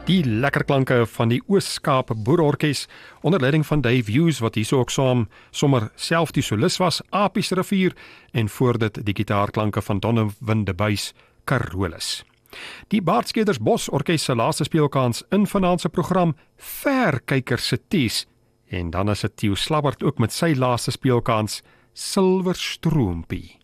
Die lekker klanke van die Oos-Kaap Boerorkes onder leiding van Dave Hughes wat hierso ook sommer self die solis was, Apies Rivier en voor dit die gitaarklanke van Donovan de Buys Carolus. Die Baardskeders Bos Orkes se laaste speelkans in vanaand se program Verkykers se Ties en dan is dit Theo Slabbert ook met sy laaste speelkans Silverstroompie.